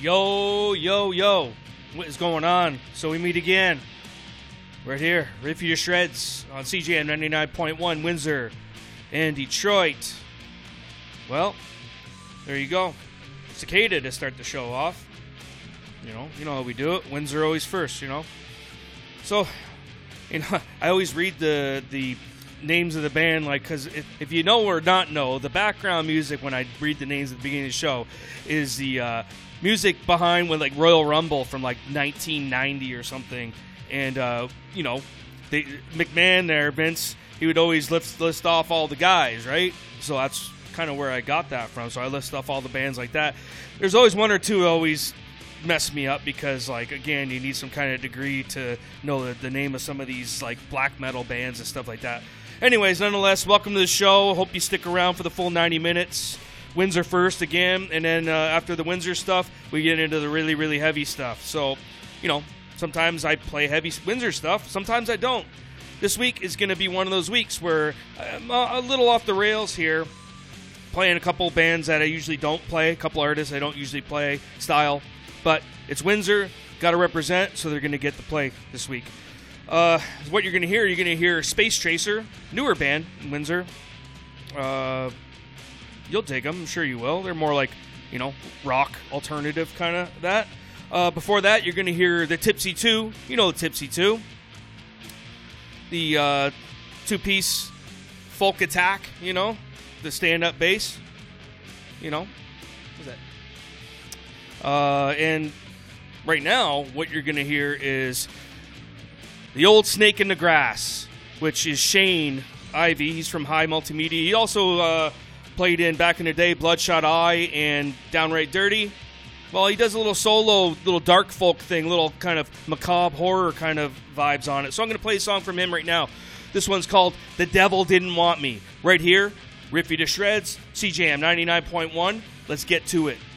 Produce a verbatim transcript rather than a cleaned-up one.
Yo, yo, yo. What is going on? So we meet again. Right here. Rip You to Shreds on C J M ninety-nine point one Windsor and Detroit. Well, there you go. Cicada to start the show off. You know, you know how we do it. Windsor always first, you know. So, you know, I always read the the names of the band, like, because if, if you know or not know, the background music when I read the names at the beginning of the show is the uh, music behind when like Royal Rumble from like nineteen ninety or something, and uh, you know, they, McMahon there, Vince, he would always list list off all the guys, right? So that's kind of where I got that from. So I list off all the bands like that. There's always one or two always mess me up because, like, again, you need some kind of degree to know the, the name of some of these like black metal bands and stuff like that. Anyways, nonetheless, welcome to the show. Hope you stick around for the full ninety minutes. Windsor first again, and then uh, after the Windsor stuff, we get into the really, really heavy stuff. So, you know, sometimes I play heavy Windsor stuff, sometimes I don't. This week is going to be one of those weeks where I'm a little off the rails here, playing a couple bands that I usually don't play, a couple artists I don't usually play, style. But it's Windsor, got to represent, so they're going to get the play this week. Uh, what you're going to hear, you're going to hear Space Tracer, newer band in Windsor. Uh, you'll dig them, I'm sure you will. They're more like, you know, rock, alternative kind of that. Uh, before that, you're going to hear the Tipsy Two. You know the Tipsy Two. The uh, two-piece folk attack, you know, the stand-up bass. You know, what's that? Uh, and right now, what you're going to hear is the old snake in the grass, which is Shane Ivey. He's from High Multimedia. He also uh, played in, back in the day, Bloodshot Eye and Downright Dirty. Well, he does a little solo, little dark folk thing, little kind of macabre horror kind of vibes on it. So I'm going to play a song from him right now. This one's called The Devil Didn't Want Me. Right here, Rip You to Shreds, C J M ninety-nine point one. Let's get to it.